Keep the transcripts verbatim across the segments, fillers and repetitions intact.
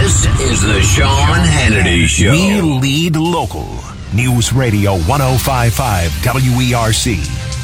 This is the Sean Hannity Show. We lead local. News Radio one oh five point five W E R C.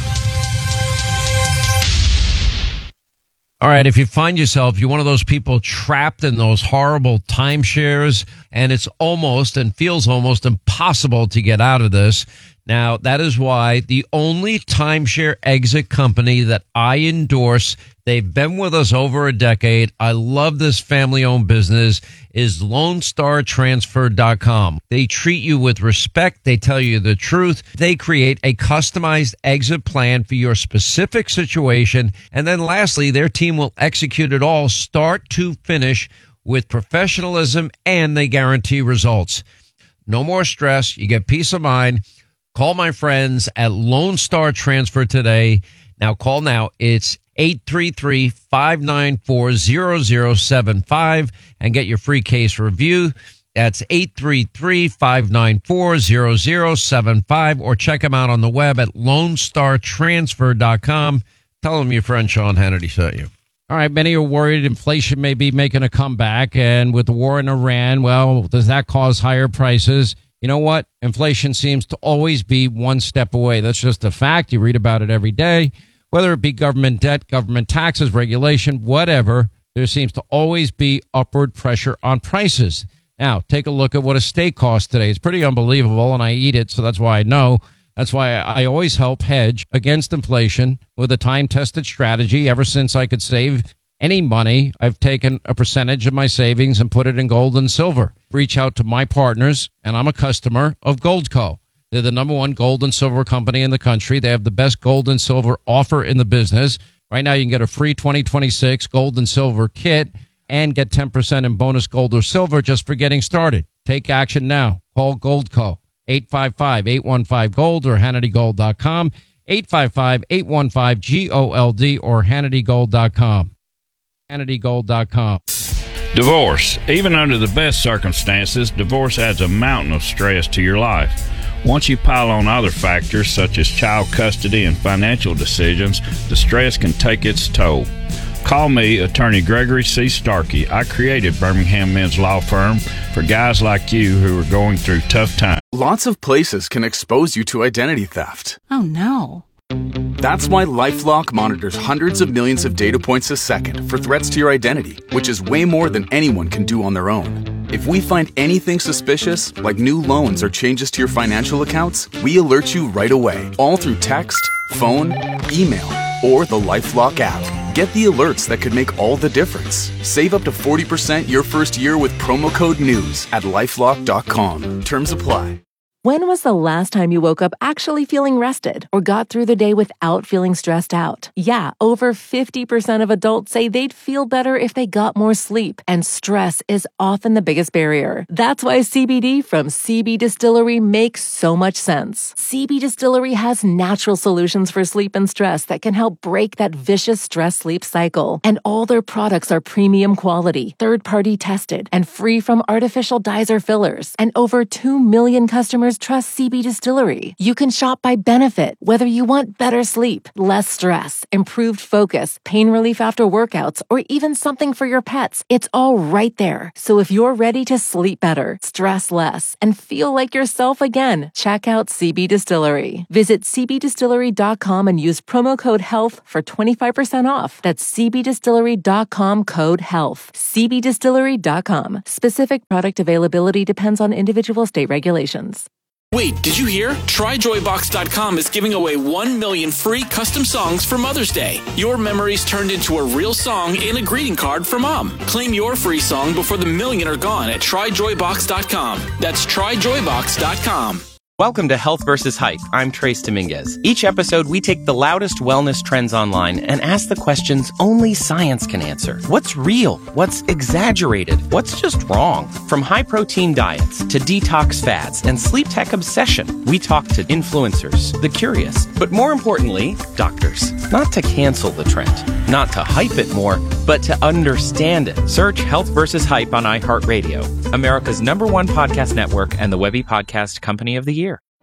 All right, if you find yourself, you're one of those people trapped in those horrible timeshares, and it's almost and feels almost impossible to get out of this. Now, that is why the only timeshare exit company that I endorse, they've been with us over a decade, I love this family-owned business, is Lone Star Transfer dot com. They treat you with respect. They tell you the truth. They create a customized exit plan for your specific situation. And then lastly, their team will execute it all start to finish with professionalism, and they guarantee results. No more stress. You get peace of mind. Call my friends at Lone Star Transfer today. Now, call now. It's eight three three, five nine four, zero zero seven five and get your free case review. That's eight three three, five nine four, zero zero seven five, or check them out on the web at Lone Star Transfer dot com. Tell them your friend Sean Hannity sent you. All right, many are worried inflation may be making a comeback, and with the war in Iran, well, does that cause higher prices? You know what? Inflation seems to always be one step away. That's just a fact. You read about it every day. Whether it be government debt, government taxes, regulation, whatever, there seems to always be upward pressure on prices. Now, take a look at what a steak costs today. It's pretty unbelievable, and I eat it, so that's why I know. That's why I always help hedge against inflation with a time-tested strategy. Ever since I could save any money, I've taken a percentage of my savings and put it in gold and silver. Reach out to my partners, and I'm a customer of Goldco. They're the number one gold and silver company in the country. They have the best gold and silver offer in the business. Right now, you can get a free twenty twenty-six gold and silver kit and get ten percent in bonus gold or silver just for getting started. Take action now. Call Goldco, eight five five, eight one five, gold or Hannity Gold dot com, eight five five, eight one five, G O L D or Hannity Gold dot com. Hannity Gold dot com. Divorce. Even under the best circumstances, divorce adds a mountain of stress to your life. Once you pile on other factors such as child custody and financial decisions, the stress can take its toll. Call me, Attorney Gregory C. Starkey. I created Birmingham Men's Law Firm for guys like you who are going through tough times. Lots of places can expose you to identity theft. Oh, no. That's why LifeLock monitors hundreds of millions of data points a second for threats to your identity, which is way more than anyone can do on their own. If we find anything suspicious, like new loans or changes to your financial accounts, we alert you right away, all through text, phone, email, or the LifeLock app. Get the alerts that could make all the difference. Save up to forty percent your first year with promo code NEWS at lifelock dot com. Terms apply. When was the last time you woke up actually feeling rested or got through the day without feeling stressed out? Yeah, over fifty percent of adults say they'd feel better if they got more sleep, and stress is often the biggest barrier. That's why C B D from C B Distillery makes so much sense. C B Distillery has natural solutions for sleep and stress that can help break that vicious stress-sleep cycle. And all their products are premium quality, third-party tested, and free from artificial dyes or fillers. And over two million customers trust C B Distillery. You can shop by benefit, whether you want better sleep, less stress, improved focus, pain relief after workouts, or even something for your pets. It's all right there. So if you're ready to sleep better, stress less, and feel like yourself again, check out C B Distillery. Visit C B distillery dot com and use promo code HEALTH for twenty-five percent off. That's C B distillery dot com code HEALTH. C B distillery dot com. Specific product availability depends on individual state regulations. Wait, did you hear? Try Joy Box dot com is giving away one million free custom songs for Mother's Day. Your memories turned into a real song and a greeting card for Mom. Claim your free song before the million are gone at Try Joy Box dot com. That's Try Joy Box dot com. Welcome to Health versus Hype. I'm Trace Dominguez. Each episode, we take the loudest wellness trends online and ask the questions only science can answer. What's real? What's exaggerated? What's just wrong? From high-protein diets to detox fads and sleep tech obsession, we talk to influencers, the curious, but more importantly, doctors. Not to cancel the trend, not to hype it more, but to understand it. Search Health versus Hype on iHeartRadio, America's number one podcast network and the Webby Podcast Company of the Year.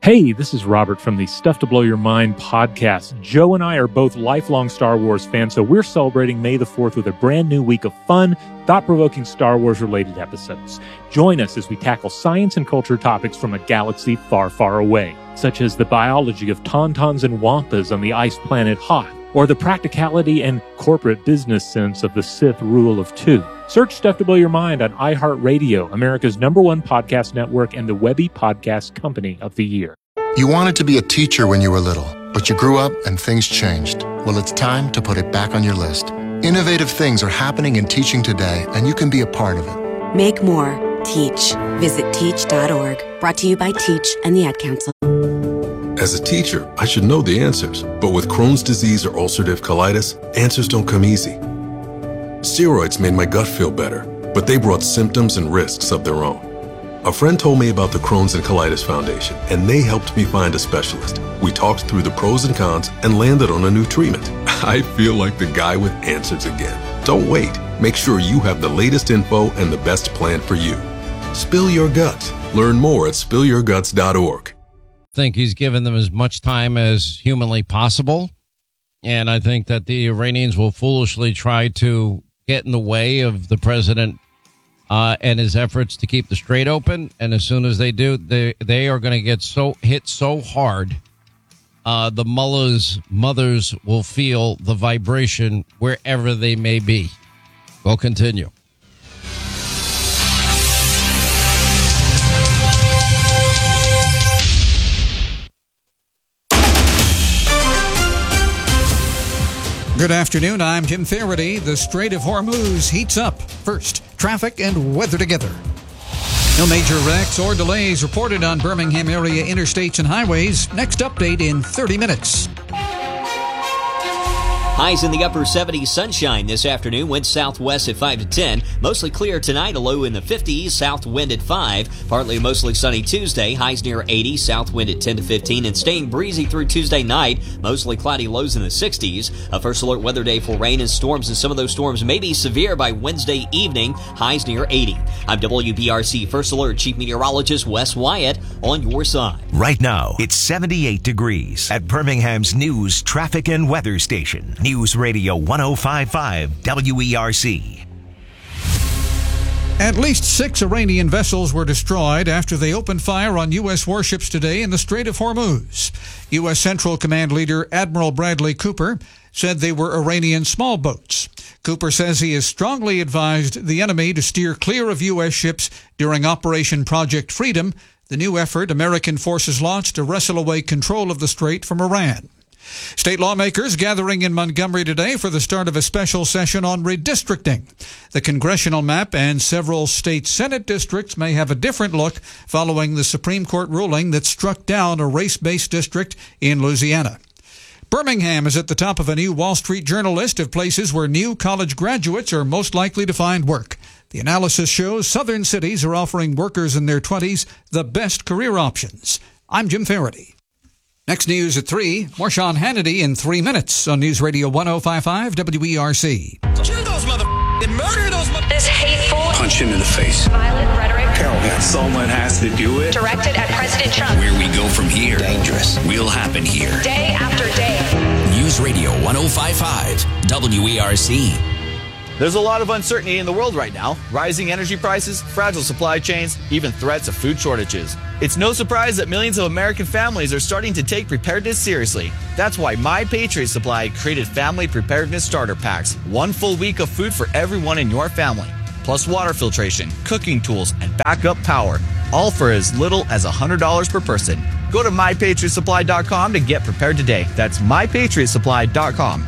Hey, this is Robert from the Stuff to Blow Your Mind podcast. Joe and I are both lifelong Star Wars fans, so we're celebrating May the fourth with a brand new week of fun, thought-provoking Star Wars-related episodes. Join us as we tackle science and culture topics from a galaxy far, far away, such as the biology of tauntauns and wampas on the ice planet Hoth, or the practicality and corporate business sense of the Sith rule of two. Search Stuff to Blow Your Mind on iHeartRadio, America's number one podcast network and the Webby Podcast Company of the Year. You wanted to be a teacher when you were little, but you grew up and things changed. Well, it's time to put it back on your list. Innovative things are happening in teaching today, and you can be a part of it. Make more. Teach. Visit teach dot org. Brought to you by Teach and the Ad Council. As a teacher, I should know the answers, but with Crohn's disease or ulcerative colitis, answers don't come easy. Steroids made my gut feel better, but they brought symptoms and risks of their own. A friend told me about the Crohn's and Colitis Foundation, and they helped me find a specialist. We talked through the pros and cons and landed on a new treatment. I feel like the guy with answers again. Don't wait. Make sure you have the latest info and the best plan for you. Spill your guts. Learn more at spill your guts dot org. I think he's given them as much time as humanly possible. And I think that the Iranians will foolishly try to get in the way of the president uh, and his efforts to keep the Strait open. And as soon as they do, they, they are going to get so hit so hard. Uh, the mullahs, mothers will feel the vibration wherever they may be. We'll continue. Good afternoon, I'm Jim Faraday. The Strait of Hormuz heats up. First, traffic and weather together. No major wrecks or delays reported on Birmingham area interstates and highways. Next update in thirty minutes. Highs in the upper seventies, sunshine this afternoon. Wind southwest at five to ten. Mostly clear tonight, a low in the fifties. South wind at five. Partly mostly sunny Tuesday. Highs near eighty. South wind at ten to fifteen. And staying breezy through Tuesday night. Mostly cloudy, lows in the sixties. A first alert weather day for rain and storms. And some of those storms may be severe by Wednesday evening. Highs near eighty. I'm W B R C First Alert Chief Meteorologist Wes Wyatt on your side. Right now, it's seventy-eight degrees at Birmingham's News, Traffic, and Weather Station. News Radio one oh five point five W E R C. At least six Iranian vessels were destroyed after they opened fire on U S warships today in the Strait of Hormuz. U S Central Command leader Admiral Bradley Cooper said they were Iranian small boats. Cooper says he has strongly advised the enemy to steer clear of U S ships during Operation Project Freedom, the new effort American forces launched to wrestle away control of the strait from Iran. State lawmakers gathering in Montgomery today for the start of a special session on redistricting. The congressional map and several state Senate districts may have a different look following the Supreme Court ruling that struck down a race-based district in Louisiana. Birmingham is at the top of a new Wall Street Journal list of places where new college graduates are most likely to find work. The analysis shows southern cities are offering workers in their twenties the best career options. I'm Jim Faraday. Next news at three. More Sean Hannity in three minutes on News Radio one oh five point five W E R C. Kill those mother and murder those mother. This hateful, punch him in the face. Violent rhetoric. Carol, someone has to do it. Directed at President Trump. Where we go from here, dangerous, will happen here. Day after day. News Radio one oh five point five W E R C. There's a lot of uncertainty in the world right now. Rising energy prices, fragile supply chains, even threats of food shortages. It's no surprise that millions of American families are starting to take preparedness seriously. That's why My Patriot Supply created Family Preparedness Starter Packs. One full week of food for everyone in your family. Plus water filtration, cooking tools, and backup power. All for as little as one hundred dollars per person. Go to my patriot supply dot com to get prepared today. That's my patriot supply dot com.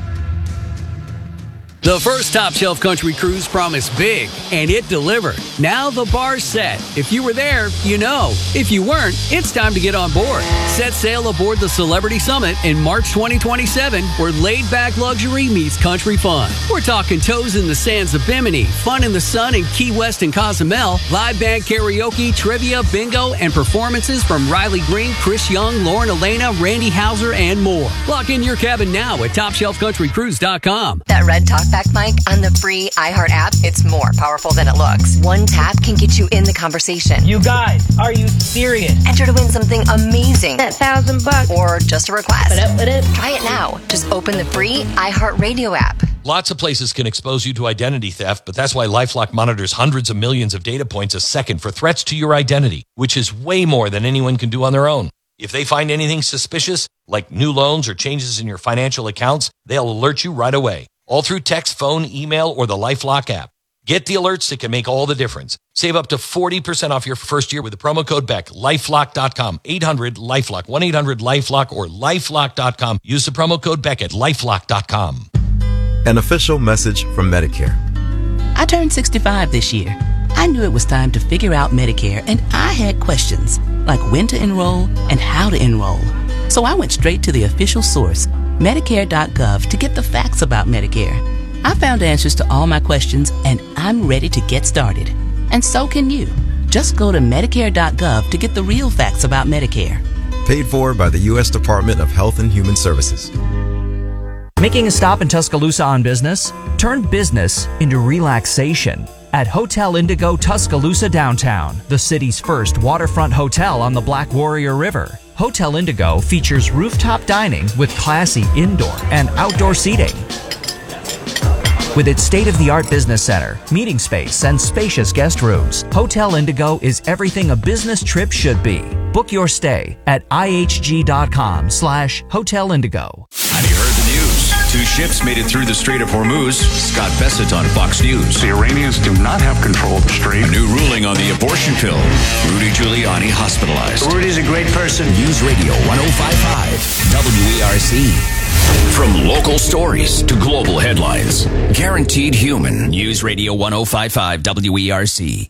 The first Top Shelf Country Cruise promised big, and it delivered. Now the bar's set. If you were there, you know. If you weren't, it's time to get on board. Set sail aboard the Celebrity Summit in March twenty twenty-seven, where laid-back luxury meets country fun. We're talking toes in the sands of Bimini, fun in the sun in Key West and Cozumel, live band karaoke, trivia, bingo, and performances from Riley Green, Chris Young, Lauren Elena, Randy Hauser, and more. Lock in your cabin now at top shelf country cruise dot com. That Red Talk effect, Mike, on the free iHeart app, it's more powerful than it looks. One tap can get you in the conversation. You guys, are you serious? Enter to win something amazing. That thousand bucks. Or just a request. But up, but up. Try it now. Just open the free iHeart Radio app. Lots of places can expose you to identity theft, but that's why LifeLock monitors hundreds of millions of data points a second for threats to your identity, which is way more than anyone can do on their own. If they find anything suspicious, like new loans or changes in your financial accounts, they'll alert you right away, all through text, phone, email, or the LifeLock app. Get the alerts that can make all the difference. Save up to forty percent off your first year with the promo code Beck. LifeLock dot com, eight hundred LifeLock, one eight hundred LifeLock, or LifeLock dot com. Use the promo code Beck at LifeLock dot com. An official message from Medicare. I turned sixty-five this year. I knew it was time to figure out Medicare, and I had questions, like when to enroll and how to enroll. So I went straight to the official source, Medicare dot gov, to get the facts about Medicare. I found answers to all my questions, and I'm ready to get started. And so can you. Just go to Medicare dot gov to get the real facts about Medicare. Paid for by the U S Department of Health and Human Services. Making a stop in Tuscaloosa on business? Turn business into relaxation at Hotel Indigo Tuscaloosa Downtown, the city's first waterfront hotel on the Black Warrior River. Hotel Indigo features rooftop dining with classy indoor and outdoor seating. With its state-of-the-art business center, meeting space, and spacious guest rooms, Hotel Indigo is everything a business trip should be. Book your stay at ihg.com slash Hotel Indigo. Have you heard the news? Two ships made it through the Strait of Hormuz. Scott Bessett on Fox News. The Iranians do not have control of the strait. A new ruling on the abortion pill. Rudy Giuliani hospitalized. Rudy's a great person. News Radio one oh five point five W E R C. From local stories to global headlines. Guaranteed human. News Radio one oh five point five W E R C.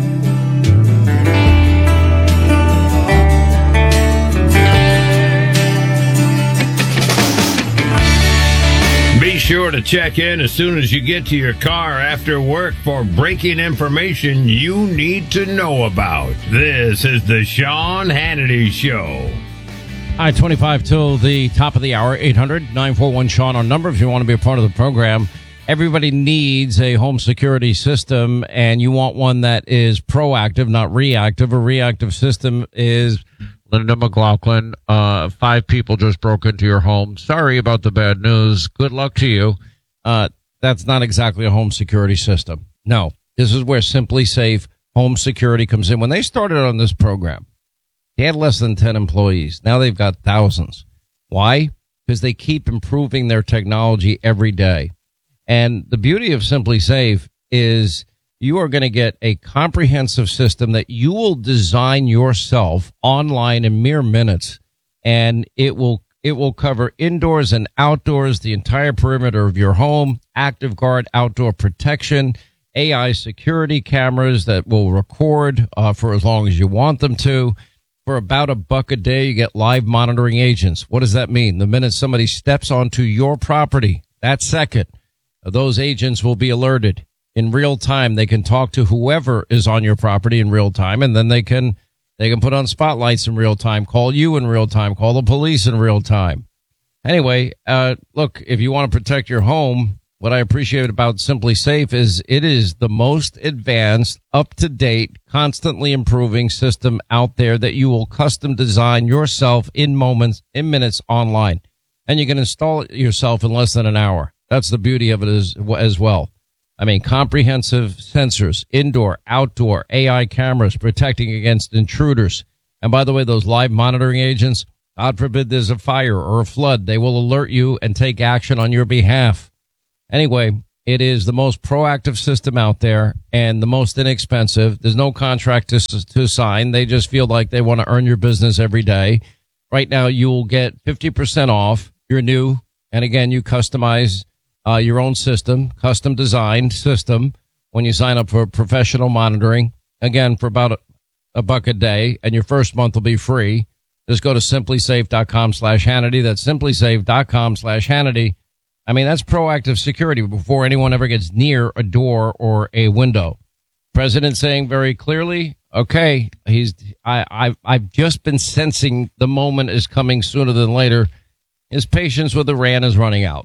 Be sure to check in as soon as you get to your car after work for breaking information you need to know about. This is the Sean Hannity Show. All right, twenty-five till the top of the hour, eight hundred nine four one Sean, our number if you want to be a part of the program. Everybody needs a home security system, and you want one that is proactive, not reactive. A reactive system is, Linda McLaughlin, uh, five people just broke into your home. Sorry about the bad news. Good luck to you. Uh, that's not exactly a home security system. No, this is where Simply Safe Home Security comes in. When they started on this program, they had less than ten employees. Now they've got thousands. Why? Because they keep improving their technology every day. And the beauty of Simply Safe is you are going to get a comprehensive system that you will design yourself online in mere minutes. And it will, it will cover indoors and outdoors, the entire perimeter of your home, Active Guard outdoor protection, A I security cameras that will record uh, for as long as you want them to. For about a buck a day, you get live monitoring agents. What does that mean? The minute somebody steps onto your property, that second, those agents will be alerted in real time. They can talk to whoever is on your property in real time, and then they can they can put on spotlights in real time, call you in real time, call the police in real time. Anyway, uh, look, if you want to protect your home, what I appreciate about Simply Safe is it is the most advanced, up-to-date, constantly improving system out there that you will custom design yourself in moments, in minutes online. And you can install it yourself in less than an hour. That's the beauty of it as, as well. I mean, comprehensive sensors, indoor, outdoor, A I cameras protecting against intruders. And by the way, those live monitoring agents, God forbid there's a fire or a flood, they will alert you and take action on your behalf. Anyway, it is the most proactive system out there and the most inexpensive. There's no contract to, to sign. They just feel like they want to earn your business every day. Right now, you will get fifty percent off your new, and again, you customize uh, your own system, custom designed system when you sign up for professional monitoring. Again, for about a, a buck a day, and your first month will be free. Just go to simplysafe.com slash Hannity. That's simplysafe.com slash Hannity. I mean, that's proactive security before anyone ever gets near a door or a window. President saying very clearly, okay, he's, I, I, I've just been sensing the moment is coming sooner than later. His patience with Iran is running out.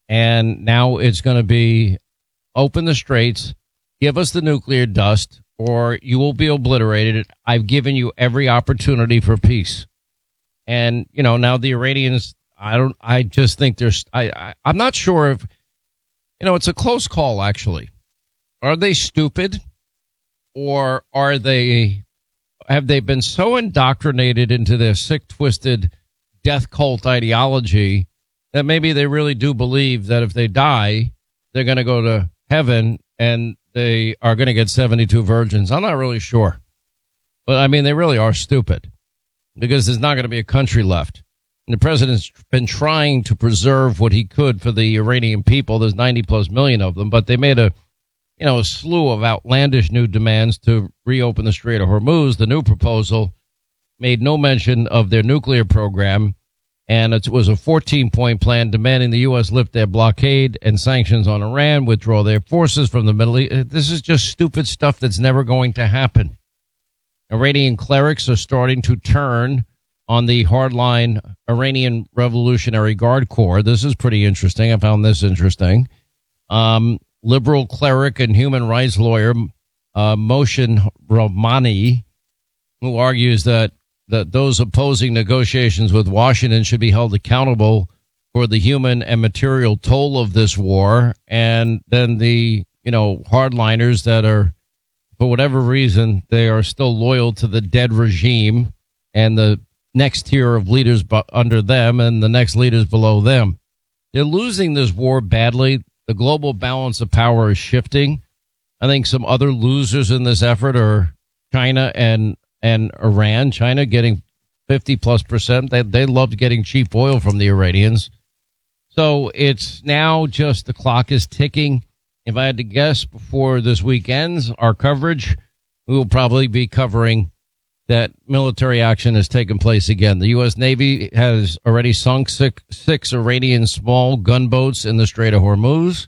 And now it's going to be open the straits, give us the nuclear dust, or you will be obliterated. I've given you every opportunity for peace. And, you know, now the Iranians, I don't, I just think there's, I, I, I'm not sure if, you know, it's a close call, actually. Are they stupid, or are they, have they been so indoctrinated into their sick, twisted death cult ideology that maybe they really do believe that if they die, they're going to go to heaven and they are going to get seventy-two virgins? I'm not really sure. But, I mean, they really are stupid, because there's not going to be a country left. And the president's been trying to preserve what he could for the Iranian people. There's ninety plus million of them, but they made a, you know, a slew of outlandish new demands to reopen the Strait of Hormuz. The new proposal made no mention of their nuclear program, and it was a fourteen-point plan demanding the U S lift their blockade and sanctions on Iran, withdraw their forces from the Middle East. This is just stupid stuff that's never going to happen. Iranian clerics are starting to turn on the hardline Iranian Revolutionary Guard Corps. This is pretty interesting. I found this interesting. Um, liberal cleric and human rights lawyer uh, Mohsen Rahmani, who argues that that those opposing negotiations with Washington should be held accountable for the human and material toll of this war. And then the, you know, hardliners that are, for whatever reason, they are still loyal to the dead regime and the next tier of leaders bu- under them and the next leaders below them. They're losing this war badly. The global balance of power is shifting. I think some other losers in this effort are China and and Iran. China getting fifty plus percent. They, they loved getting cheap oil from the Iranians. So it's now just the clock is ticking. If I had to guess before this week ends, our coverage, we will probably be covering that military action has taken place again. The U S Navy has already sunk six, six Iranian small gunboats in the Strait of Hormuz.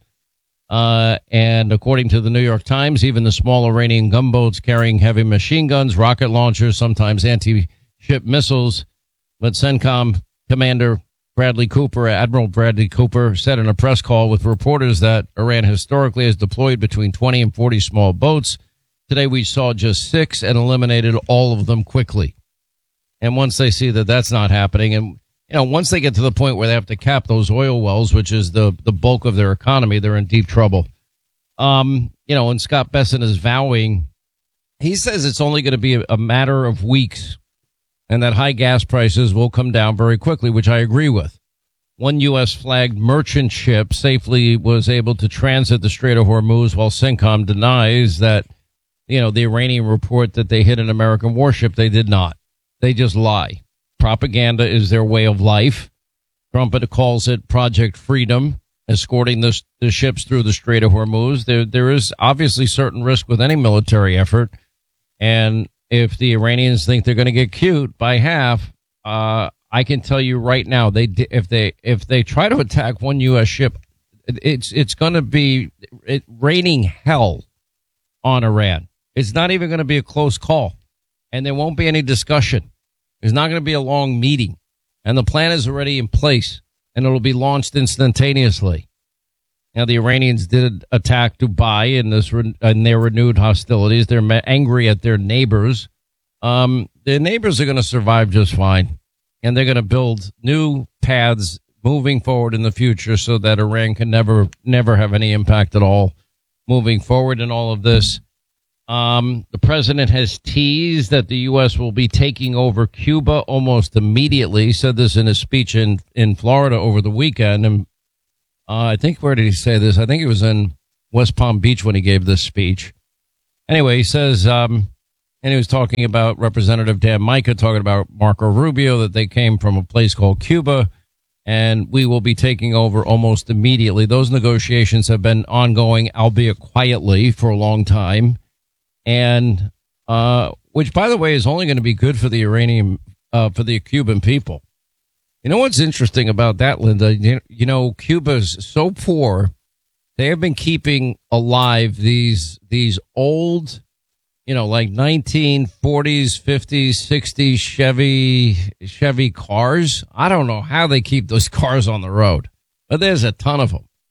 Uh, and according to the New York Times, even the small Iranian gunboats carrying heavy machine guns, rocket launchers, sometimes anti-ship missiles. But CENTCOM Commander Bradley Cooper, Admiral Bradley Cooper, said in a press call with reporters that Iran historically has deployed between twenty and forty small boats. Today we saw just six and eliminated all of them quickly. And once they see that that's not happening, and you know, once they get to the point where they have to cap those oil wells, which is the, the bulk of their economy, they're in deep trouble. Um, you know, and Scott Bessent is vowing, he says it's only going to be a, a matter of weeks and that high gas prices will come down very quickly, which I agree with. One U S flagged merchant ship safely was able to transit the Strait of Hormuz, while CENTCOM denies that, you know, the Iranian report that they hit an American warship. They did not. They just lie. Propaganda is their way of life. Trump calls it Project Freedom, escorting the, the ships through the Strait of Hormuz. There, there is obviously certain risk with any military effort. And if the Iranians think they're going to get cute by half, uh, I can tell you right now, they if they if they try to attack one U S ship, it's it's going to be it, raining hell on Iran. It's not even going to be a close call, and there won't be any discussion. There's not going to be a long meeting, and the plan is already in place, and it'll be launched instantaneously. Now, the Iranians did attack Dubai in this in their renewed hostilities. They're angry at their neighbors. Um, their neighbors are going to survive just fine, and they're going to build new paths moving forward in the future so that Iran can never, never have any impact at all moving forward in all of this. Um, the president has teased that the U S will be taking over Cuba almost immediately. He said this in his speech in, in Florida over the weekend. And uh, I think, where did he say this? I think it was in West Palm Beach when he gave this speech. Anyway, he says, um, and he was talking about Representative Dan Mica, talking about Marco Rubio, that they came from a place called Cuba, and we will be taking over almost immediately. Those negotiations have been ongoing, albeit quietly, for a long time. And, uh, which, by the way, is only going to be good for the Iranian, uh, for the Cuban people. You know what's interesting about that, Linda? You, you know, Cuba's so poor. They have been keeping alive these, these old, you know, like nineteen forties, fifties, sixties Chevy, Chevy cars. I don't know how they keep those cars on the road, but there's a ton of them.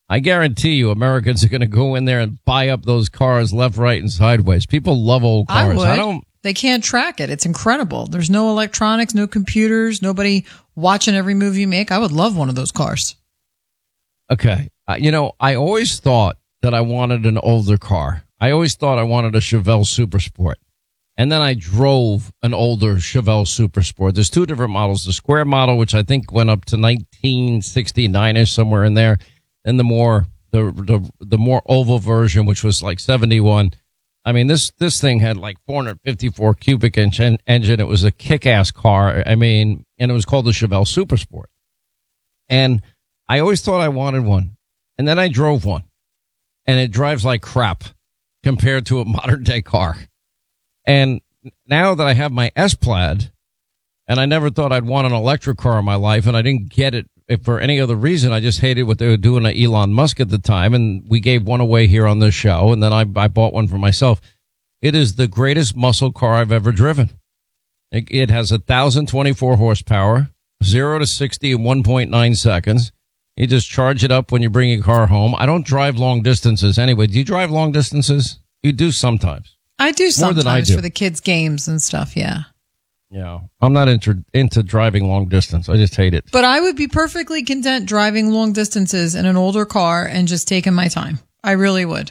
I guarantee you Americans are going to go in there and buy up those cars left, right, and sideways. People love old I cars. would. I don't. They can't track it. It's incredible. There's no electronics, no computers, nobody watching every move you make. I would love one of those cars. Okay. Uh, you know, I always thought that I wanted an older car. I always thought I wanted a Chevelle Super Sport. And then I drove an older Chevelle Super Sport. There's two different models. The square model, which I think went up to nineteen sixty-nine-ish, somewhere in there. And the more, the, the, the more oval version, which was like seventy-one. I mean, this, this thing had like four hundred fifty-four cubic inch en- engine. It was a kick-ass car. I mean, and it was called the Chevelle Super Sport. And I always thought I wanted one. And then I drove one. And it drives like crap compared to a modern day car. And now that I have my S-Plaid, and I never thought I'd want an electric car in my life, and I didn't get it for any other reason. I just hated what they were doing to Elon Musk at the time, and we gave one away here on this show, and then I, I bought one for myself. It is the greatest muscle car I've ever driven. It, it has one thousand twenty-four horsepower, zero to sixty in one point nine seconds. You just charge it up when you bring your car home. I don't drive long distances anyway. Do you drive long distances? You do sometimes. I do sometimes More than I do. for the kids' games and stuff, yeah. Yeah, I'm not into into driving long distance. I just hate it. But I would be perfectly content driving long distances in an older car and just taking my time. I really would.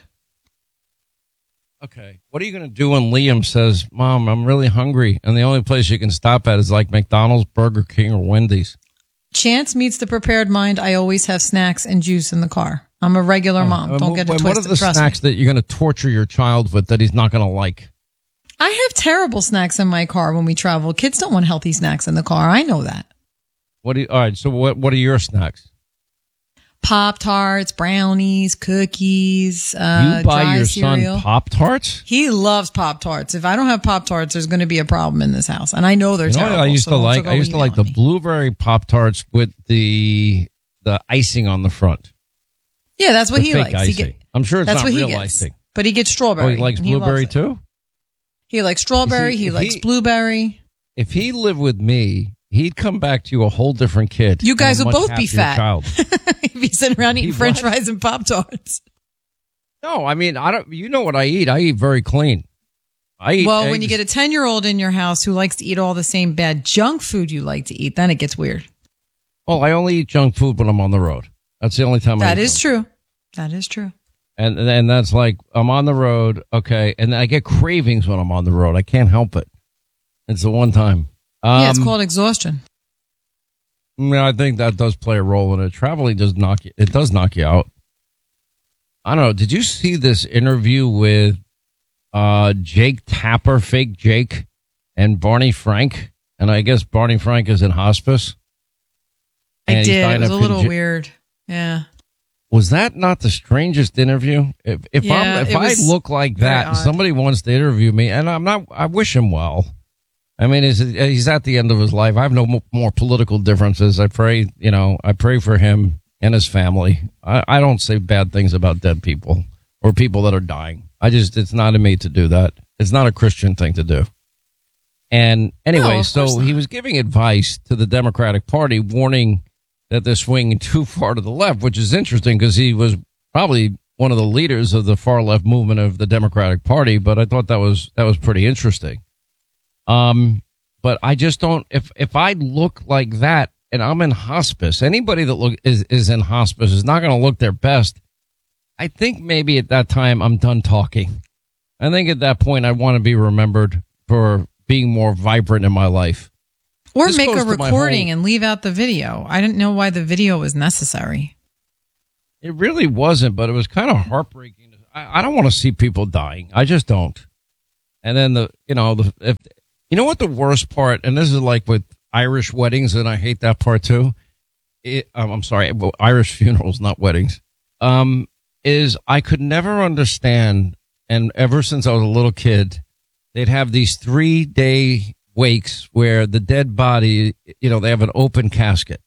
Okay. What are you going to do when Liam says, Mom, I'm really hungry, and the only place you can stop at is like McDonald's, Burger King, or Wendy's? Chance meets the prepared mind. I always have snacks and juice in the car. I'm a regular mom. Uh, Don't get it what, twisted. what are the Trust snacks me. that you're going to torture your child with that he's not going to like? I have terrible snacks in my car when we travel. Kids don't want healthy snacks in the car. I know that. What do you, all right, so what what are your snacks? Pop-Tarts, brownies, cookies, uh, You buy dry your cereal. son Pop-Tarts? He loves Pop-Tarts. If I don't have Pop-Tarts, there's going to be a problem in this house. And I know they're You know what terrible. I used so to don't like? go I used to like the emailing me. blueberry Pop-Tarts with the the icing on the front. Yeah, that's what The he fake likes. He icing. get, I'm sure it's that's not what he real gets. icing. But he gets strawberry. Oh, he likes and loves blueberry it. too? He likes strawberry. You see, he if likes he- blueberry. If he lived with me, he'd come back to you a whole different kid. You guys and a will much both be happier fat. Child. If he's sitting around eating He French what? fries and Pop-Tarts. No, I mean, I don't. You know what I eat? I eat very clean. I eat Well, when you eggs. get a ten-year-old in your house who likes to eat all the same bad junk food you like to eat, then it gets weird. Well, I only eat junk food when I'm on the road. That's the only time I That eat is junk. true. That is true. And and that's like I'm on the road, okay, and I get cravings when I'm on the road. I can't help it. It's the one time. Um, yeah, it's called exhaustion. Yeah, I think that does play a role in it. Traveling does knock you. It does knock you out. I don't know. Did you see this interview with uh, Jake Tapper, fake Jake, and Barney Frank? And I guess Barney Frank is in hospice. I And he's did. dying It was of a little conge- weird. Yeah. Was that not the strangest interview? If if, Yeah, I'm, if it I was look like very that and odd. somebody wants to interview me, and I'm not, I wish him well. I mean, he's, he's at the end of his life. I have no mo- more political differences. I pray, you know, I pray for him and his family. I, I don't say bad things about dead people or people that are dying. I just, it's not in me to do that. It's not a Christian thing to do. And anyway, No, of so course he not. was giving advice to the Democratic Party, warning that they're swinging too far to the left, which is interesting because he was probably one of the leaders of the far left movement of the Democratic Party. But I thought that was that was pretty interesting. Um, but I just don't. If if I look like that and I'm in hospice, anybody that look is is in hospice is not going to look their best. I think maybe at that time I'm done talking. I think at that point I want to be remembered for being more vibrant in my life. Or This make goes a to my recording whole- and leave out the video. I didn't know why the video was necessary. It really wasn't, but it was kind of heartbreaking. I, I don't want to see people dying. I just don't. And then the, you know, the, if, you know what the worst part, and this is like with Irish weddings, and I hate that part too. It, um, I'm sorry, well, Irish funerals, not weddings. Um, is I could never understand, and ever since I was a little kid, they'd have these three day wakes where the dead body, you know, they have an open casket,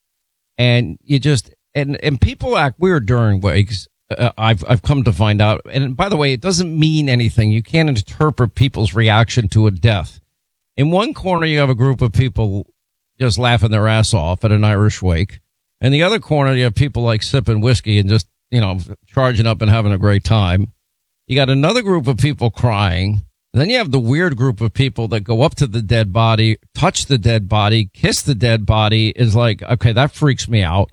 and you just and and people act weird during wakes. Uh, I've I've come to find out. And by the way, it doesn't mean anything. You can't interpret people's reaction to a death. In one corner, you have a group of people just laughing their ass off at an Irish wake. In the other corner, you have people like sipping whiskey and just you know, charging up and having a great time. You got another group of people crying. And then you have the weird group of people that go up to the dead body, touch the dead body, kiss the dead body. Is like, okay, that freaks me out.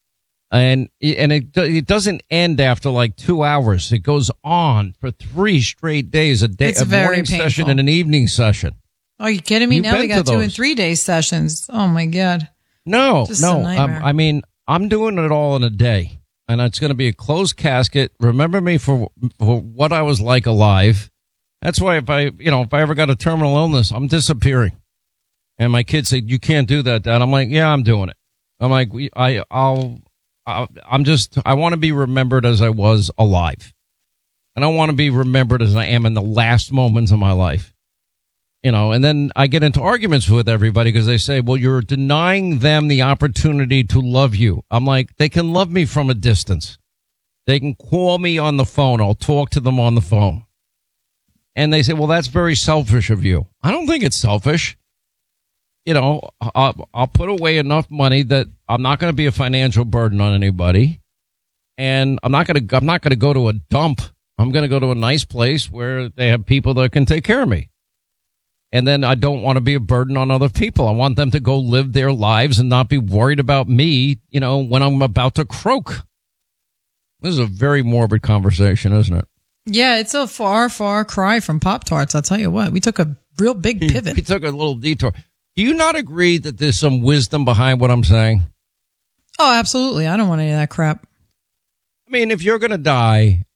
And and it it doesn't end after like two hours. It goes on for three straight days, a day, It's a very morning painful. session and an evening session. Oh, you kidding me? You've Now we been got to two and those. three day sessions. Oh my God. No, Just a no. Um, nightmare. I mean, I'm doing it all in a day, and it's going to be a closed casket. Remember me for for what I was like alive. That's why if I, you know, if I ever got a terminal illness, I'm disappearing. And my kids say, "You can't do that, Dad." I'm like, "Yeah, I'm doing it." I'm like, we- I, I'll, I'll I'm just, I want to be remembered as I was alive. I don't want to be remembered as I am in the last moments of my life. You know, and then I get into arguments with everybody because they say, well, you're denying them the opportunity to love you. I'm like, they can love me from a distance. They can call me on the phone. I'll talk to them on the phone. And they say, well, that's very selfish of you. I don't think it's selfish. You know, I'll, I'll put away enough money that I'm not going to be a financial burden on anybody. And I'm not going to, I'm not going to go to a dump. I'm going to go to a nice place where they have people that can take care of me. And then I don't want to be a burden on other people. I want them to go live their lives and not be worried about me, you know, when I'm about to croak. This is a very morbid conversation, isn't it? Yeah, it's a far, far cry from Pop-Tarts. I'll tell you what, we took a real big pivot. We took a little detour. Do you not agree that there's some wisdom behind what I'm saying? Oh, absolutely. I don't want any of that crap. I mean, if you're going to die,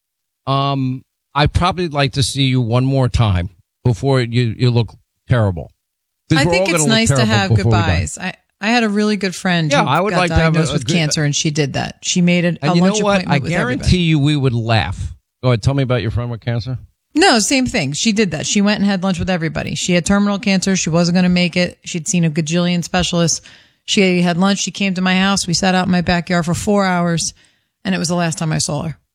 um, I'd probably like to see you one more time before you, you look terrible. 'Cause I we're think all it's gonna look nice to terrible have before we die. goodbyes. I, I had a really good friend Yeah, who I would got like to have a- diagnosed a with good- cancer, and she did that. She made it a And you know lunch what? appointment I with guarantee everybody. you we would laugh. Go ahead. Tell me about your friend with cancer. No, same thing. She did that. She went and had lunch with everybody. She had terminal cancer. She wasn't going to make it. She'd seen a gajillion specialists. She had lunch. She came to my house. We sat out in my backyard for four hours, and it was the last time I saw her.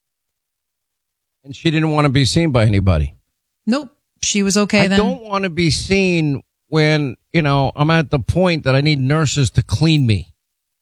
And she didn't want to be seen by anybody. Nope. She was okay I then. don't want to be seen when, you know, I'm at the point that I need nurses to clean me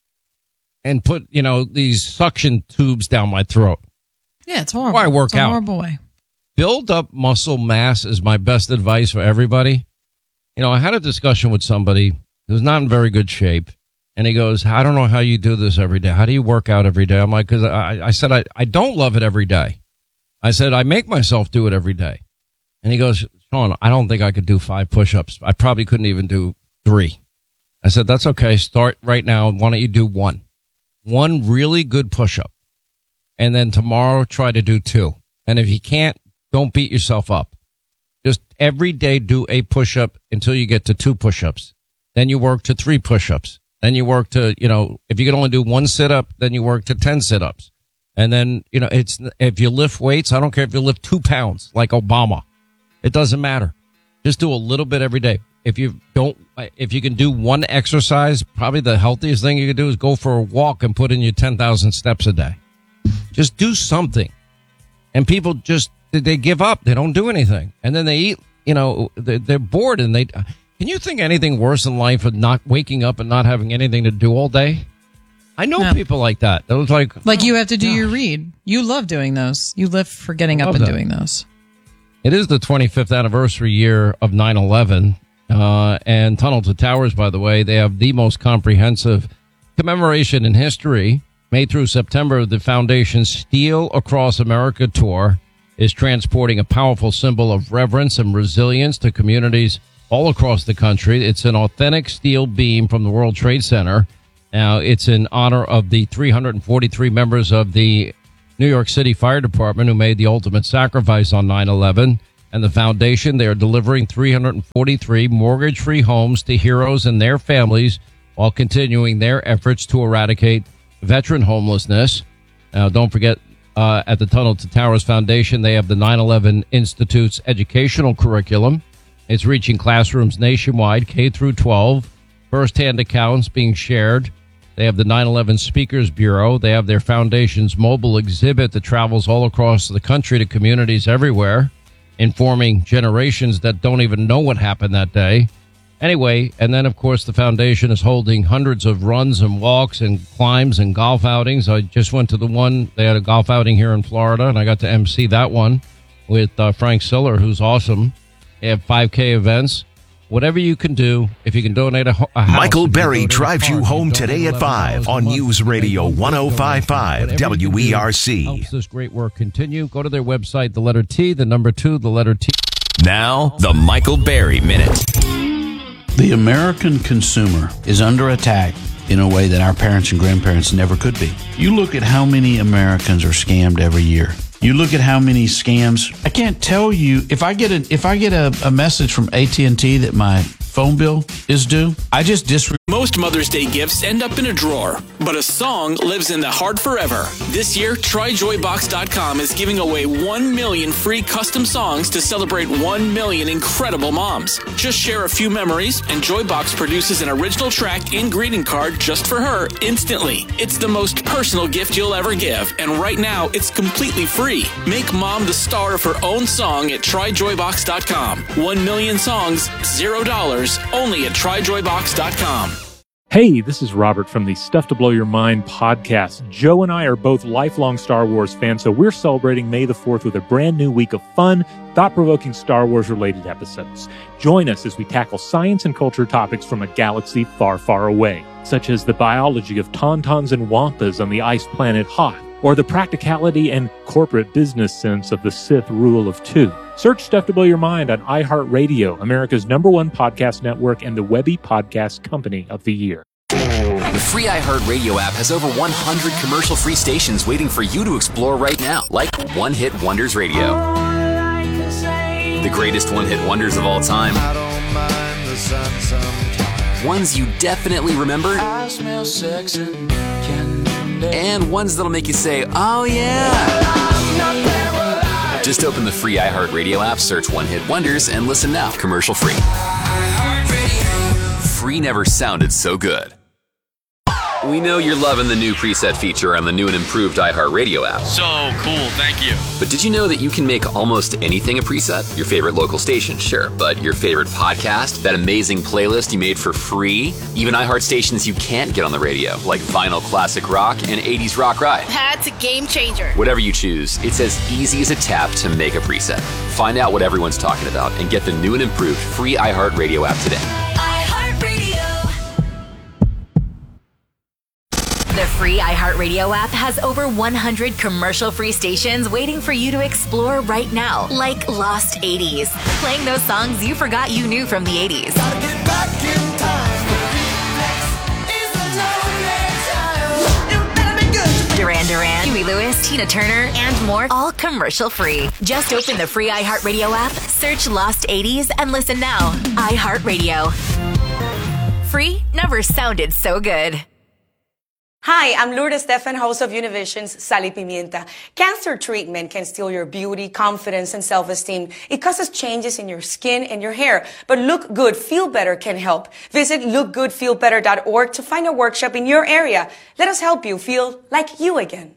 and put, you know, these suction tubes down my throat. Yeah, it's horrible. Why work it's a out? horrible way. Build up muscle mass is my best advice for everybody. You know, I had a discussion with somebody who's not in very good shape. And he goes, I don't know how you do this every day. How do you work out every day? I'm like, because I, I said, I, I don't love it every day. I said, I make myself do it every day. And he goes, Sean, I don't think I could do five push-ups. I probably couldn't even do three. I said, that's okay. Start right now. Why don't you do one? One really good push-up. And then tomorrow, try to do two. And if you can't, don't beat yourself up. Just every day do a push-up until you get to two push-ups. Then you work to three push-ups. Then you work to, you know, if you can only do one sit-up, then you work to ten sit-ups. And then, you know, it's, if you lift weights, I don't care if you lift two pounds like Obama. It doesn't matter. Just do a little bit every day. If you don't, if you can do one exercise, probably the healthiest thing you can do is go for a walk and put in your ten thousand steps a day. Just do something. And people just, they give up. They don't do anything. And then they eat, you know, they're, they're bored and they, can you think anything worse in life than not waking up and not having anything to do all day? I know No. people like that. It was like, Like you have to do your read. You love doing those. You live for getting up Love and that. doing those. it is the twenty-fifth anniversary year of nine eleven. Uh, and Tunnel to Towers, by the way, they have the most comprehensive commemoration in history. May through September, the foundation's Steel Across America tour is transporting a powerful symbol of reverence and resilience to communities all across the country. It's an authentic steel beam from the World Trade Center. Now, it's in honor of the three hundred forty-three members of the New York City Fire Department who made the ultimate sacrifice on nine eleven. And the foundation, they are delivering three hundred forty-three mortgage-free homes to heroes and their families while continuing their efforts to eradicate veteran homelessness. Now, don't forget, uh, at the Tunnel to Towers Foundation, they have the nine eleven Institute's educational curriculum. It's reaching classrooms nationwide, K through twelve. First-hand accounts being shared. They have the nine eleven Speakers Bureau. They have their foundation's mobile exhibit that travels all across the country to communities everywhere, informing generations that don't even know what happened that day. Anyway, and then, of course, the foundation is holding hundreds of runs and walks and climbs and golf outings. I just went to the one. They had a golf outing here in Florida, and I got to emcee that one with uh, Frank Siller, who's awesome. They have five K events. Whatever you can do, if you can donate a, a house. Michael Berry drives you home today at five on News Radio one oh five point five W E R C. Helps this great work continue. Go to their website, the letter T, the number two, the letter T. Now, the Michael Berry Minute. The American consumer is under attack in a way that our parents and grandparents never could be. You look at how many Americans are scammed every year. You look at how many scams. I can't tell you if I get a if I get a, a message from A T and T that my phone bill is due, I just disregard. Most Mother's Day gifts end up in a drawer, but a song lives in the heart forever. This year, Try Joy Box dot com is giving away one million free custom songs to celebrate one million incredible moms. Just share a few memories, and Joybox produces an original track and greeting card just for her instantly. It's the most personal gift you'll ever give, and right now, it's completely free. Make mom the star of her own song at Try Joy Box dot com. One million songs, zero dollars, only at Try Joy Box dot com. Hey, this is Robert from the Stuff to Blow Your Mind podcast. Joe and I are both lifelong Star Wars fans, so we're celebrating May the fourth with a brand new week of fun, thought-provoking Star Wars-related episodes. Join us as we tackle science and culture topics from a galaxy far, far away, such as the biology of tauntauns and wampas on the ice planet Hoth, or the practicality and corporate business sense of the Sith rule of two. Search Stuff to Blow Your Mind on iHeartRadio, America's number one podcast network and the Webby Podcast Company of the Year. The free iHeartRadio app has over one hundred commercial-free stations waiting for you to explore right now, like One Hit Wonders Radio. The greatest one-hit wonders of all time. Ones you definitely remember. I smell sex and candy. And ones that'll make you say, oh yeah. Just open the free iHeartRadio app, search One Hit Wonders, and listen now, commercial free. Free never sounded so good. We know you're loving the new preset feature on the new and improved iHeartRadio app. So cool, thank you. But did you know that you can make almost anything a preset? Your favorite local station, sure, but your favorite podcast, that amazing playlist you made for free, even iHeart stations you can't get on the radio, like Vinyl Classic Rock and eighties Rock Ride. That's a game changer. Whatever you choose, it's as easy as a tap to make a preset. Find out what everyone's talking about and get the new and improved free iHeartRadio app today. The free iHeartRadio app has over one hundred commercial-free stations waiting for you to explore right now, like Lost eighties, playing those songs you forgot you knew from the eighties. Duran Duran, Huey Lewis, Tina Turner, and more, all commercial-free. Just open the free iHeartRadio app, search Lost eighties, and listen now. iHeartRadio. Free never sounded so good. Hi, I'm Lourdes Stefan, host of Univision's Sal y Pimienta. Cancer treatment can steal your beauty, confidence, and self-esteem. It causes changes in your skin and your hair. But Look Good, Feel Better can help. Visit look good feel better dot org to find a workshop in your area. Let us help you feel like you again.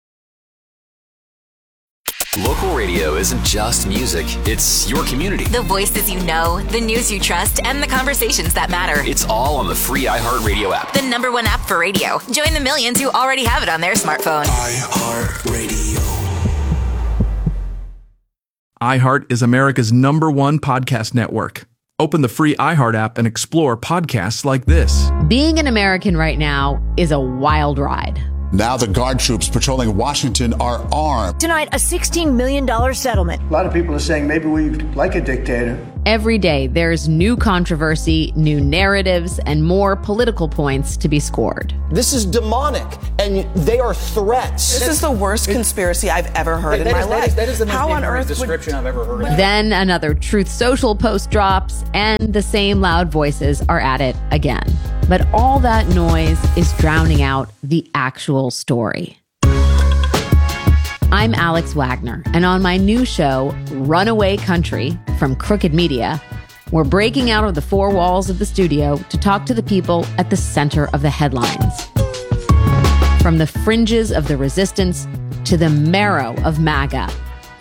Local radio isn't just music, it's your community. The voices you know, the news you trust, and the conversations that matter. It's all on the free iHeartRadio app. The number one app for radio. Join the millions who already have it on their smartphone. iHeartRadio. iHeart is America's number one podcast network. Open the free iHeart app and explore podcasts like this. Being an American right now is a wild ride. Now the guard troops patrolling Washington are armed. Tonight, a sixteen million dollars settlement. A lot of people are saying maybe we like a dictator. Every day, there's new controversy, new narratives, and more political points to be scored. This is demonic, and they are threats. This is the worst conspiracy I've ever heard in my life. That is the most How on earth description I've ever heard. Then another Truth Social post drops, and the same loud voices are at it again. But all that noise is drowning out the actual story. I'm Alex Wagner, and on my new show, Runaway Country, from Crooked Media, we're breaking out of the four walls of the studio to talk to the people at the center of the headlines. From the fringes of the resistance to the marrow of MAGA,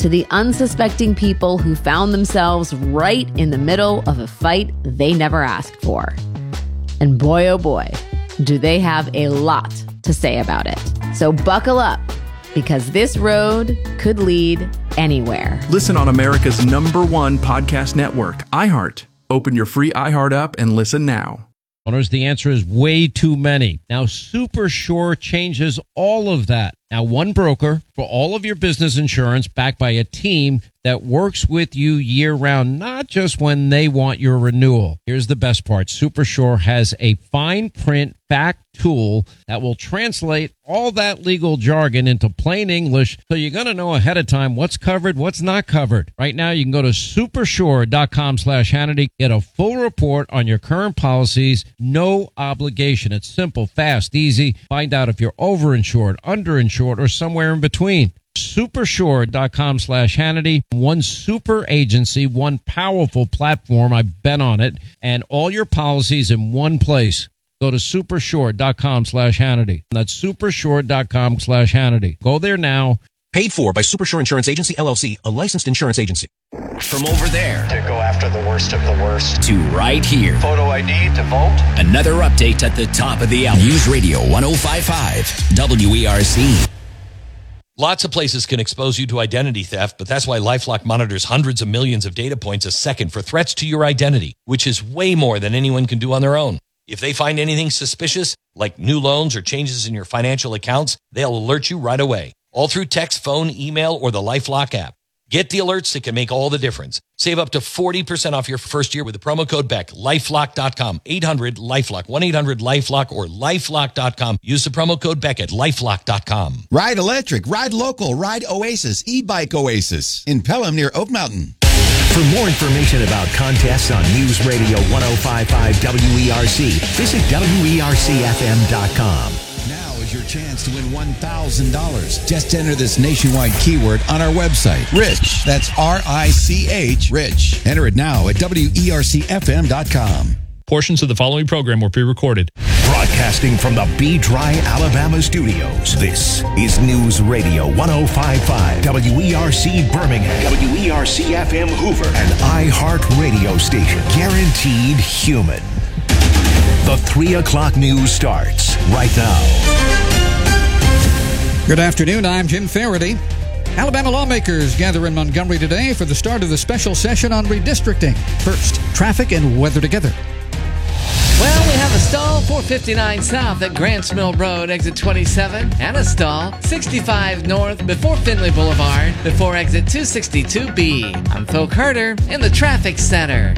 to the unsuspecting people who found themselves right in the middle of a fight they never asked for. And boy, oh boy, do they have a lot to say about it. So buckle up, because this road could lead anywhere. Listen on America's number one podcast network, iHeart. Open your free iHeart app and listen now. Owners, the answer is way too many. Now, Super Sure changes all of that. Now, one broker for all of your business insurance, backed by a team that works with you year-round, not just when they want your renewal. Here's the best part. Super Sure has a fine print fact tool that will translate all that legal jargon into plain English, so you're going to know ahead of time what's covered, what's not covered. Right now, you can go to supersure.com slash Hannity, get a full report on your current policies, no obligation. It's simple, fast, easy. Find out if you're overinsured, underinsured, or somewhere in between. Supersure.com slash Hannity. One super agency, one powerful platform. I've been on it. And all your policies in one place. Go to supersure.com slash Hannity. That's supersure.com slash Hannity. Go there now. Paid for by Supersure Insurance Agency, L L C, a licensed insurance agency. From over there to go after the worst of the worst to right here. Photo I D to vote. Another update at the top of the hour. News Radio one oh five point five W E R C. Lots of places can expose you to identity theft, but that's why LifeLock monitors hundreds of millions of data points a second for threats to your identity, which is way more than anyone can do on their own. If they find anything suspicious, like new loans or changes in your financial accounts, they'll alert you right away, all through text, phone, email, or the LifeLock app. Get the alerts that can make all the difference. Save up to forty percent off your first year with the promo code B E C K. LifeLock dot com, eight hundred LifeLock, one eight hundred LifeLock, or LifeLock dot com. Use the promo code B E C K at LifeLock dot com. Ride electric, ride local, ride Oasis, e-bike Oasis in Pelham near Oak Mountain. For more information about contests on News Radio one oh five point five W E R C, visit W E R C F M dot com. Now is your chance to win one thousand dollars. Just enter this nationwide keyword on our website, Rich. That's R I C H, Rich. Enter it now at W E R C F M dot com. Portions of the following program were pre-recorded. Broadcasting from the Be Dry, Alabama studios, this is News Radio one oh five point five W E R C Birmingham, W E R C F M Hoover, and iHeart Radio Station. Guaranteed human. The three o'clock news starts right now. Good afternoon, I'm Jim Faraday. Alabama lawmakers gather in Montgomery today for the start of the special session on redistricting. First, traffic and weather together. Well, we have a stall four fifty-nine south at Grants Mill Road, exit twenty-seven, and a stall sixty-five north before Finley Boulevard, before exit two sixty-two B. I'm Phil Carter in the traffic center.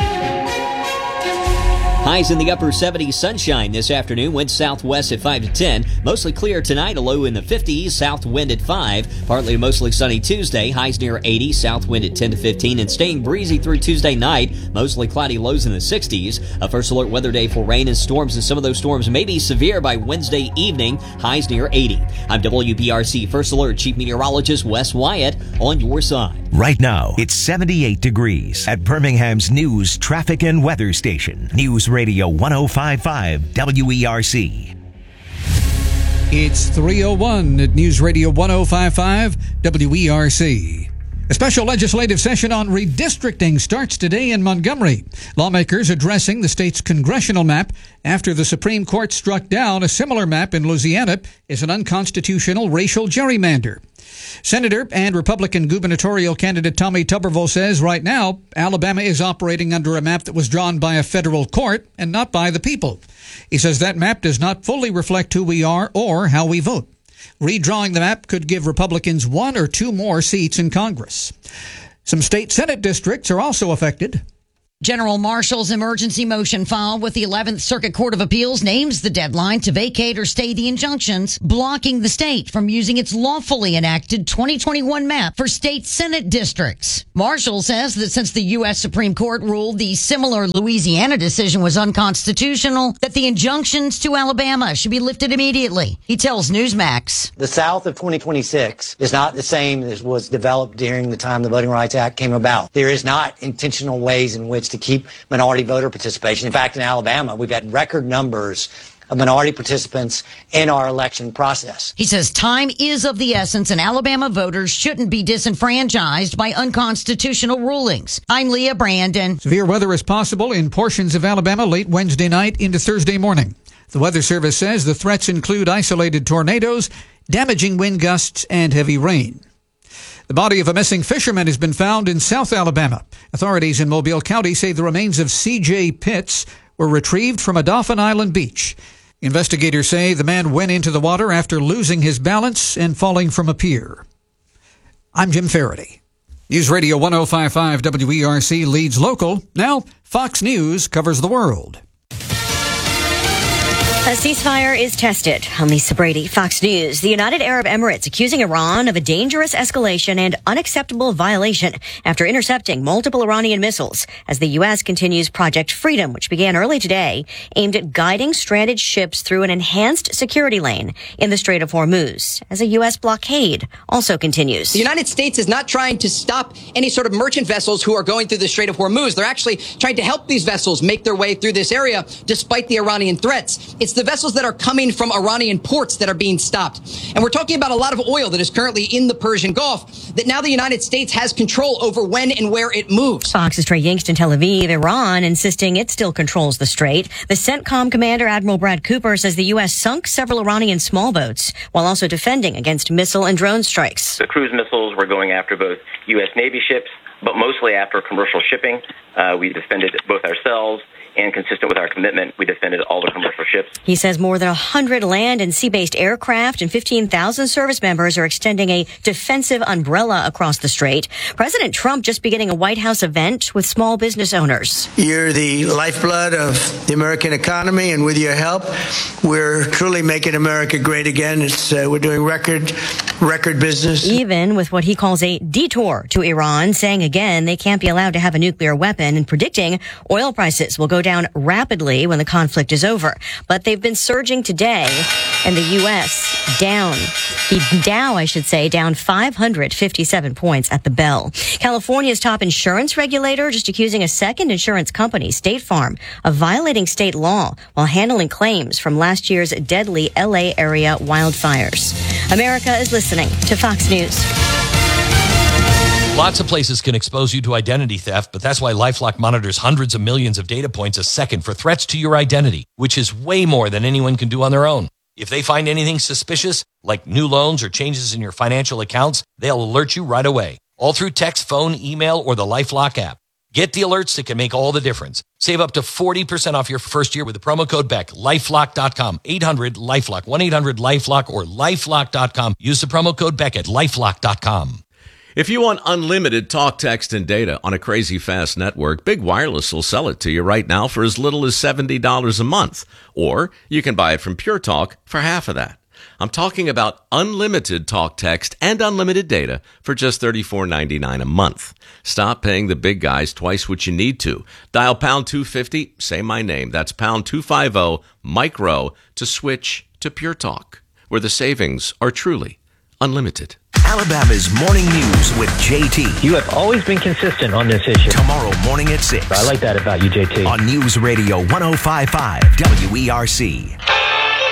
Highs in the upper seventies, sunshine this afternoon. Wind southwest at five to ten. Mostly clear tonight, a low in the fifties. South wind at five. Partly to mostly sunny Tuesday. Highs near eighty. South wind at ten to fifteen. And staying breezy through Tuesday night. Mostly cloudy, lows in the sixties. A first alert weather day for rain and storms. And some of those storms may be severe by Wednesday evening. Highs near eighty. I'm W B R C First Alert Chief Meteorologist Wes Wyatt on your side. Right now, it's seventy-eight degrees at Birmingham's News, Traffic, and Weather Station. News Radio one oh five point five W E R C. It's three oh one at News Radio one oh five point five W E R C. A special legislative session on redistricting starts today in Montgomery. Lawmakers addressing the state's congressional map after the Supreme Court struck down a similar map in Louisiana as an unconstitutional racial gerrymander. Senator and Republican gubernatorial candidate Tommy Tuberville says right now, Alabama is operating under a map that was drawn by a federal court and not by the people. He says that map does not fully reflect who we are or how we vote. Redrawing the map could give Republicans one or two more seats in Congress. Some state Senate districts are also affected. General Marshall's emergency motion filed with the eleventh Circuit Court of Appeals names the deadline to vacate or stay the injunctions, blocking the state from using its lawfully enacted twenty twenty-one map for state Senate districts. Marshall says that since the U S Supreme Court ruled the similar Louisiana decision was unconstitutional, that the injunctions to Alabama should be lifted immediately. He tells Newsmax. The South of twenty twenty-six is not the same as was developed during the time the Voting Rights Act came about. There is not intentional ways in which to keep minority voter participation. In fact, in Alabama, we've had record numbers of minority participants in our election process. He says time is of the essence and Alabama voters shouldn't be disenfranchised by unconstitutional rulings. I'm Leah Brandon. Severe weather is possible in portions of Alabama late Wednesday night into Thursday morning. The Weather Service says the threats include isolated tornadoes, damaging wind gusts, and heavy rain. The body of a missing fisherman has been found in South Alabama. Authorities in Mobile County say the remains of C J Pitts were retrieved from a Dauphin Island beach. Investigators say the man went into the water after losing his balance and falling from a pier. I'm Jim Faraday. News Radio one oh five point five W E R C leads local. Now, Fox News covers the world. A ceasefire is tested. I'm Lisa Brady, Fox News. The United Arab Emirates accusing Iran of a dangerous escalation and unacceptable violation after intercepting multiple Iranian missiles as the U S continues Project Freedom, which began early today, aimed at guiding stranded ships through an enhanced security lane in the Strait of Hormuz, as a U S blockade also continues. The United States is not trying to stop any sort of merchant vessels who are going through the Strait of Hormuz. They're actually trying to help these vessels make their way through this area despite the Iranian threats. It's the vessels that are coming from Iranian ports that are being stopped. And we're talking about a lot of oil that is currently in the Persian Gulf that now the United States has control over when and where it moves. Fox's Trey Yingst in Tel Aviv, Iran, insisting it still controls the strait. The CENTCOM commander, Admiral Brad Cooper, says the U S sunk several Iranian small boats while also defending against missile and drone strikes. The cruise missiles were going after both U S Navy ships, but mostly after commercial shipping. Uh, we defended both ourselves, and consistent with our commitment, we defended all the commercial ships. He says more than one hundred land and sea-based aircraft and fifteen thousand service members are extending a defensive umbrella across the strait. President Trump just beginning a White House event with small business owners. You're the lifeblood of the American economy, and with your help, we're truly making America great again. It's uh, we're doing record, record business. Even with what he calls a detour to Iran, saying again they can't be allowed to have a nuclear weapon and predicting oil prices will go down rapidly when the conflict is over. But they've been surging today, and the U S down, the Dow, I should say, down five hundred fifty-seven points at the bell. California's top insurance regulator just accusing a second insurance company, State Farm, of violating state law while handling claims from last year's deadly L A area wildfires. America is listening to Fox News. Lots of places can expose you to identity theft, but that's why LifeLock monitors hundreds of millions of data points a second for threats to your identity, which is way more than anyone can do on their own. If they find anything suspicious, like new loans or changes in your financial accounts, they'll alert you right away, all through text, phone, email, or the LifeLock app. Get the alerts that can make all the difference. Save up to forty percent off your first year with the promo code Beck. LifeLock dot com. eight hundred LifeLock. one eight hundred LifeLock or LifeLock dot com. Use the promo code Beck at LifeLock dot com. If you want unlimited talk, text, and data on a crazy fast network, Big Wireless will sell it to you right now for as little as seventy dollars a month. Or you can buy it from Pure Talk for half of that. I'm talking about unlimited talk, text, and unlimited data for just thirty-four ninety-nine a month. Stop paying the big guys twice what you need to. Dial pound two fifty, say my name. That's pound two fifty, micro, to switch to Pure Talk, where the savings are truly unlimited. Alabama's Morning News with J T. You have always been consistent on this issue. Tomorrow morning at six. I like that about you, J T. On News Radio one oh five point five W E R C.